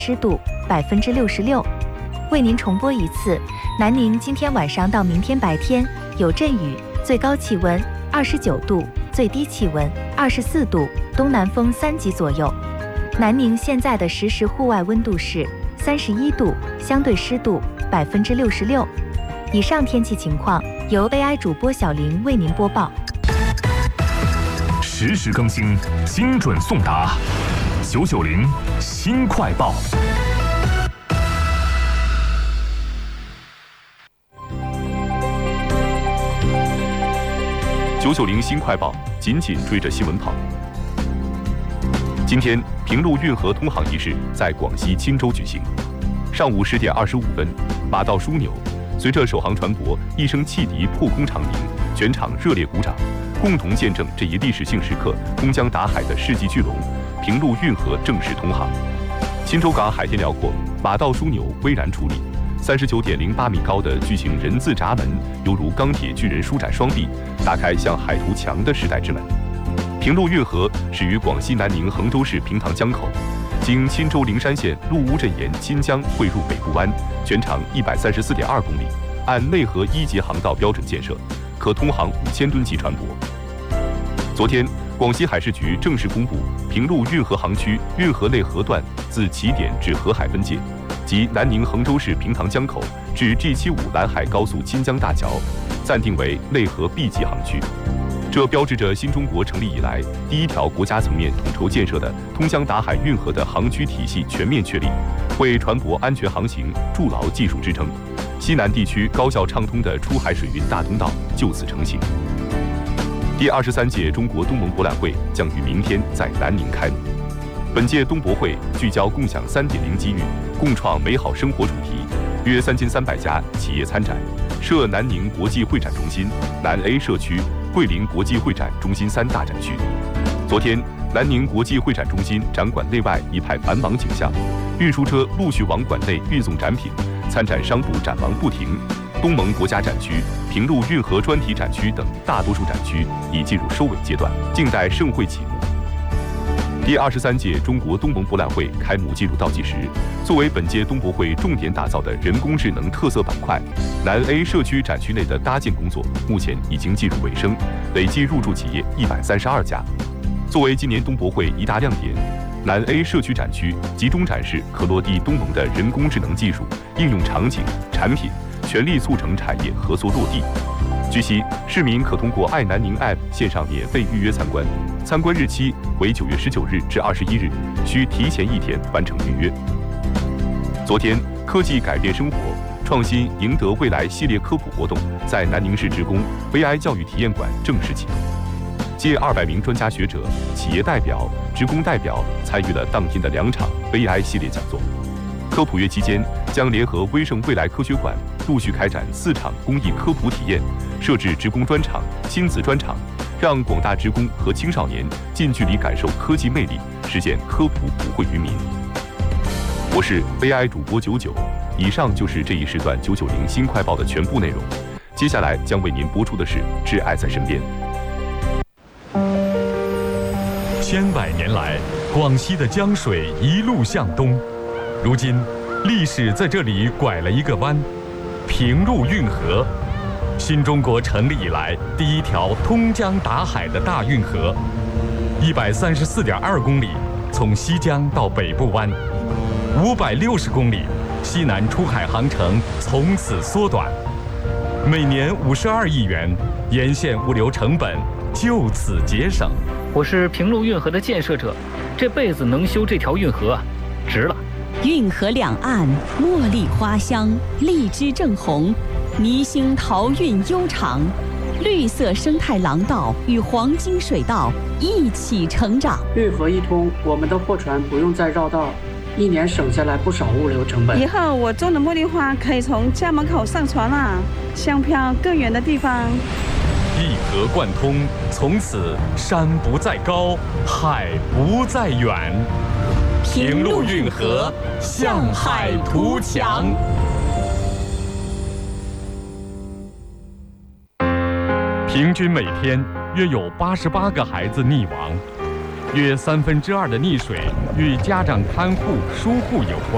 湿度66%。为您重播一次，南宁今天晚上到明天白天有阵雨，最高气温29度，最低气温24度，东南风3级左右。南宁现在的实时户外温度是31度，相对湿度66%。以上天气情况由 AI 主播小林为您播报。 实时更新，精准送达，990新快报。990新快报，紧紧追着新闻跑。今天，平陆运河通航仪式在广西钦州举行。上午10点25分，马道枢纽，随着首航船舶一声汽笛破空长鸣，全场热烈鼓掌，共同见证这一历史性时刻通江达海的世纪巨龙——平陆运河正式通航。钦州港海天辽阔，马道枢纽巍然矗立，39.08米高的巨型人字闸门犹如钢铁巨人舒展双臂，打开向海图强的时代之门。平陆运河始于广西南宁衡州市平塘江口，经钦州灵山县陆乌镇沿钦江汇入北部湾，全长134.2公里，按内河1节航道标准建设，可通航5000吨级船舶。昨天，广西海事局正式公布平陆运河航区运河内河段自起点至河海分界，即南宁衡州市平塘江口至 G75兰海高速钦江大桥，暂定为内河 B 级航区。这标志着新中国成立以来第一条国家层面统筹建设的通江达海运河的航区体系全面确立，为船舶安全航行筑牢技术支撑。西南地区高效畅通的出海水运大通道就此成型。第23届中国东盟博览会将于明天在南宁开幕。本届东博会聚焦共享3.0机遇、共创美好生活主题，约3300家企业参展，设南宁国际会展中心、南 A 社区、桂林国际会展中心3大展区。昨天，南宁国际会展中心展馆内外一派繁忙景象，运输车陆续往馆内运送展品，参展商埠展忙不停。东盟国家展区、平陆运河专题展区等大多数展区已进入收尾阶段，静待盛会启幕。第23届中国东盟博览会开幕进入倒计时，作为本届东博会重点打造的人工智能特色板块，南 A 社区展区内的搭建工作目前已经进入尾声，累计入驻企业132家。作为今年东博会一大亮点，南 A 社区展区集中展示可落地东盟的人工智能技术应用场景、产品，全力促成产业合作落地。据悉，市民可通过爱南宁 App 线上免费预约参观，参观日期为9月19日至21日，需提前1天完成预约。昨天，科技改变生活，创新赢得未来系列科普活动在南宁市职工 VI 教育体验馆正式启动，近200名专家学者、企业代表、职工代表参与了当天的2场 VI 系列讲座。科普月期间，将联合威盛未来科学馆陆续开展4场公益科普体验，设置职工专场、亲子专场，让广大职工和青少年近距离感受科技魅力，实现科普普惠于民。我是 AI 主播99，以上就是这一时段990新快报的全部内容。接下来将为您播出的是《挚爱在身边》。 千百年来，广西的江水一路向东，如今，历史在这里拐了一个弯，平陆运河，新中国成立以来第一条通江达海的大运河，134.2公里，从西江到北部湾，560公里，西南出海航程从此缩短，每年52亿元，沿线物流成本就此节省。 我是平陆运河的建设者，这辈子能修这条运河，值了。 运河两岸茉莉花香，荔枝正红，泥兴陶运悠长，绿色生态廊道与黄金水道一起成长。 运河一通，我们的货船不用再绕道，一年省下来不少物流成本。 以后我种的茉莉花可以从家门口上船了，香飘更远的地方。 一河贯通，从此山不再高，海不再远。平陆运河，向海图强。平均每天约有88个孩子溺亡，约2/3的溺水与家长看护疏忽有关。